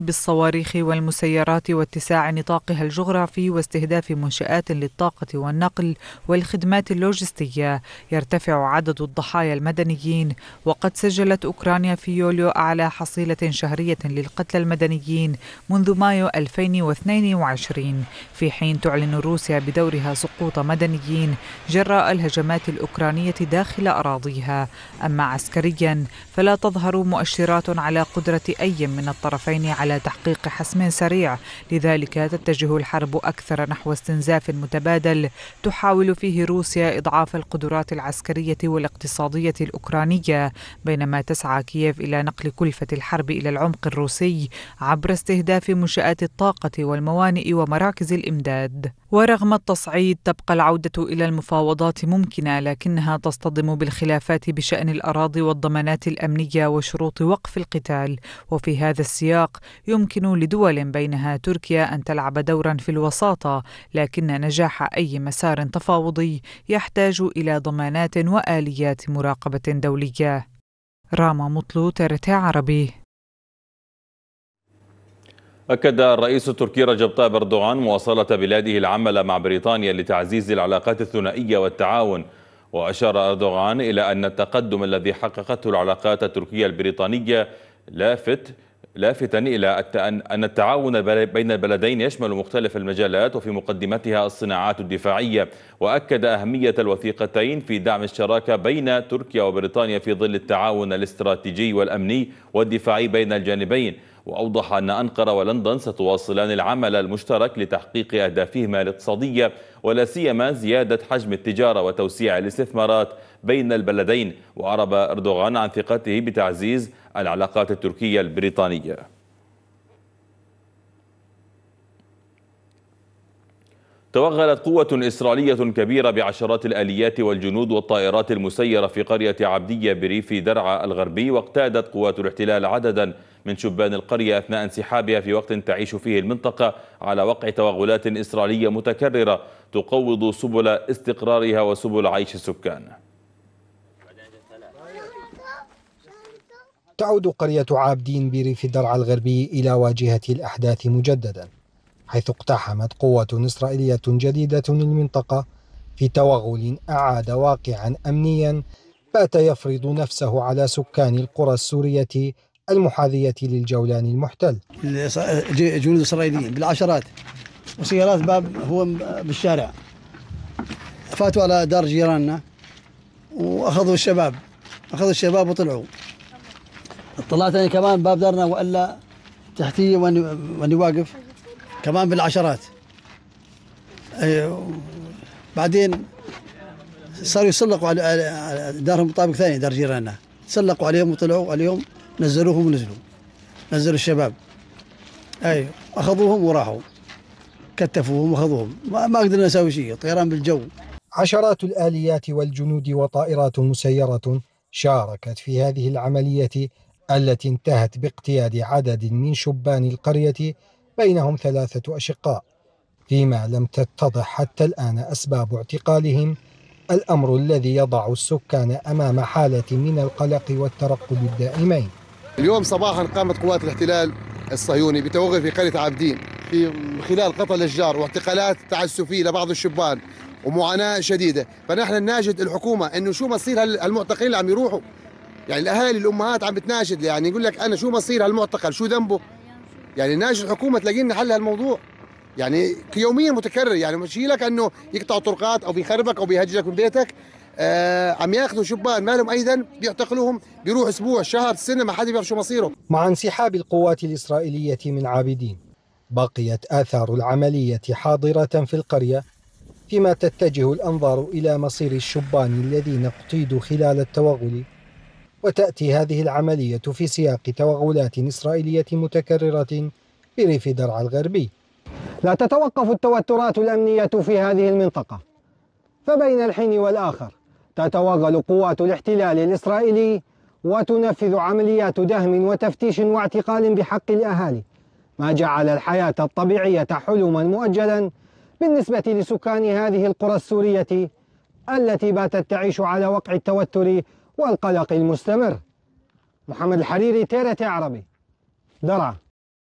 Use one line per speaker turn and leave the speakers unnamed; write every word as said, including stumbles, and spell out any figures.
بالصواريخ والمسيرات واتساع نطاقها الجغرافي واستهداف منشآت للطاقة والنقل والخدمات اللوجستية، يرتفع عدد الضحايا المدنيين، وقد سجلت أوكرانيا في يوليو أعلى حصيلة شهرية للقتلى المدنيين منذ مايو ألفين واثنين وعشرين، في حين تعلن روسيا بدورها سقوط مدنيين جراء الهجمات الأوكرانية داخل أراضيها. أما عسكريا فلا تظهر مؤشرات على قدرة أي من الطرفين على تحقيق حسم سريع، لذلك تتجه الحرب أكثر نحو استنزاف متبادل تحاول فيه روسيا إضعاف القدرات العسكرية والاقتصادية الأوكرانية، بينما تسعى كييف إلى نقل كلفة الحرب إلى العمق الروسي عبر استهداف منشآت الطاقة والموانئ ومراكز الإمداد. ورغم التصعيد تبقى العودة إلى المفاوضات ممكنة، لكنها تصطدم بالخلافات بشأن الأراضي والضمانات الأمنية وشروط وقف القتال. وفي هذا السياق يمكن لدول بينها تركيا أن تلعب دورا في الوساطة، لكن نجاح أي مسار تفاوضي يحتاج إلى ضمانات وآليات مراقبة دولية. راما مطلو، ترت عربي.
أكد الرئيس التركي رجب طيب أردوغان مواصلة بلاده العمل مع بريطانيا لتعزيز العلاقات الثنائية والتعاون. وأشار أردوغان إلى أن التقدم الذي حققته العلاقات التركية البريطانية لافت لافتا إلى أن التعاون بين البلدين يشمل مختلف المجالات وفي مقدمتها الصناعات الدفاعية. وأكد أهمية الوثيقتين في دعم الشراكة بين تركيا وبريطانيا في ظل التعاون الاستراتيجي والأمني والدفاعي بين الجانبين. وأوضح أن أنقرة ولندن ستواصلان العمل المشترك لتحقيق أهدافهما الاقتصادية، ولا سيما زيادة حجم التجارة وتوسيع الاستثمارات بين البلدين. وأعرب أردوغان عن ثقته بتعزيز العلاقات التركية البريطانية. توغلت قوة إسرائيلية كبيرة بعشرات الآليات والجنود والطائرات المسيرة في قرية عبدية بريف درعا الغربي، واقتادت قوات الاحتلال عددا من شبان القرية أثناء انسحابها في وقت تعيش فيه المنطقة على وقع توغلات إسرائيلية متكررة تقوض سبل استقرارها وسبل عيش السكان.
تعود قرية عابدين بريف درعا الغربي إلى واجهة الأحداث مجددا، حيث اقتحمت قوة إسرائيلية جديدة المنطقة في توغل أعاد واقعا أمنيا بات يفرض نفسه على سكان القرى السورية المحاذية للجولان المحتل.
جنود إسرائيليين بالعشرات وسيارات باب هو بالشارع، فاتوا على دار جيراننا وأخذوا الشباب أخذوا الشباب وطلعوا. طلعت أنا كمان باب دارنا وإلا تحتي وأني واقف كمان بالعشرات. أيوه. بعدين صاروا يسلقوا على دارهم طابق ثاني دار جيراننا، سلقوا عليهم وطلعوا عليهم، نزلوهم ونزلوا نزلوا الشباب. ايوه اخذوهم وراحوا كتفوهم واخذوهم، ما, ما قدرنا نسوي شيء، طيران بالجو.
عشرات الآليات والجنود وطائرات مسيرة شاركت في هذه العملية التي انتهت باقتياد عدد من شبان القرية بينهم ثلاثة أشقاء، فيما لم تتضح حتى الآن أسباب اعتقالهم، الأمر الذي يضع السكان أمام حالة من القلق والترقب الدائمين.
اليوم صباحا قامت قوات الاحتلال الصهيوني بتوغل في قرية عابدين في خلال قتل الأشجار واعتقالات تعسفية لبعض الشبان ومعاناة شديدة. فنحن نناشد الحكومة إنه شو مصير هالمعتقلين اللي عم يروحوا، يعني الأهالي الأمهات عم بتناشد، يعني يقول لك أنا شو مصير هالمعتقل، شو ذنبه، يعني ناشد الحكومة تلاقي لنا حل هالموضوع، يعني يوميا متكرر، يعني مش لك انه يقطعوا طرقات او بيخربك او بيهجرك من بيتك. آه عم ياخذوا شبان ما لهم اي ذنب بيعتقلوهم، بيروح اسبوع شهر سنه ما حدا بيعرف شو مصيره.
مع انسحاب القوات الاسرائيليه من عابدين بقيت آثار العمليه حاضره في القريه، فيما تتجه الانظار الى مصير الشبان الذين اقتيدوا خلال التوغل. وتاتي هذه العمليه في سياق توغلات اسرائيليه متكرره بريف درعا الغربي. لا تتوقف التوترات الأمنية في هذه المنطقة، فبين الحين والآخر تتوغل قوات الاحتلال الإسرائيلي وتنفذ عمليات دهم وتفتيش واعتقال بحق الأهالي، ما جعل الحياة الطبيعية حلما مؤجلا بالنسبة لسكان هذه القرى السورية التي باتت تعيش على وقع التوتر والقلق المستمر. محمد الحريري، تيرت عربي، درعا.